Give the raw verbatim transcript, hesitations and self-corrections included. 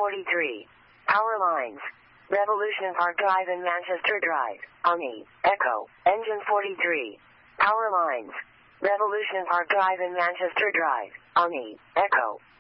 forty-three. Power lines. Revolution Park Drive and Manchester Drive. Omni. Echo. Engine forty-three. Power lines. Revolution Park Drive and Manchester Drive. Omni. Echo.